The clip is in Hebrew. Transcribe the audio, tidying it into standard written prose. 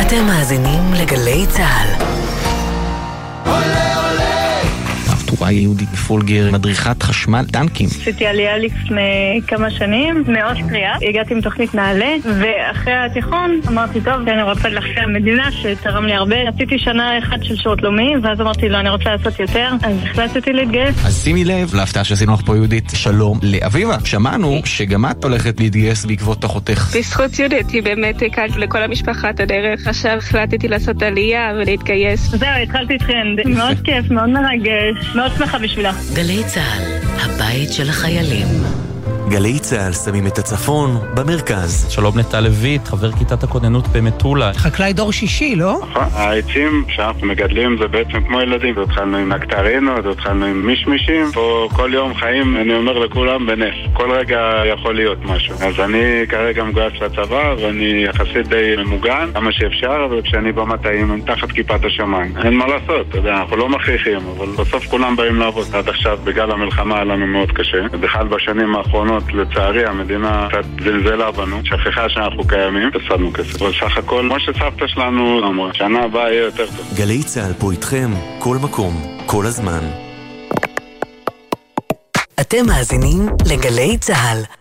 אתם מאזינים לגלי צהל. טוראי יהודית פולגר, מדריכת חשמל טנקים. עשיתי עלייה לפני כמה שנים מאוסטריה, הגעתי עם תוכנית נעלה, ואחרי התיכון אמרתי, טוב, אני רוצה להחזיר המדינה שתרם לי הרבה. עשיתי שנה אחת של שירות לאומי, ואז אמרתי, לא, אני רוצה לעשות יותר, אז החלטתי להתגייס. אז שימי לב להפתעה שעשינו לך פה יהודית. שלום לאביבה, שמענו שגם את הולכת להתגייס בעקבות אחותך. בזכות יהודית היא באמת הקלת לכל המשפחה את הדרך. עכשיו החלטתי לעשות עלייה ולהתגייס. זהו, התחלתי טרנד, מאוד כיף, מאוד מרגש, מאוד שמחה בשבילה. גלי צהל, הבית של החיילים. גלי צהל שמים את הצפון במרכז. שלום נטע לויט, חבר כיתת הכוננות במטולה. חקלאי דור שישי, לא? העצים שאנחנו מגדלים זה בעצם כמו ילדים. התחלנו עם נקטרינות, התחלנו עם מישמישים. פה כל יום חיים, אני אומר לכולם, בנס. כל רגע יכול להיות משהו. אז אני כרגע מגויס לצבא, ואני יחסית די ממוגן, כמה שאפשר, וכשאני במטעים, תחת כיפת השמיים. אין מה לעשות, אתה יודע, אנחנו לא מכריחים, אבל בסוף כולם באים לעבוד. עד עכשיו, בגלל המלחמה, היה לנו מאוד קשה. ובכלל בשנים האחרונות, לצערי, המדינה קצת זלזלה בנו, שכחה שאנחנו קיימים, הפסדנו כסף. אבל סך הכל, כמו שסבתא שלנו אמרה, שנה הבאה יהיה יותר טוב. גלי צהל פה איתכם, כל מקום, כל הזמן. אתם מאזינים לגלי צהל.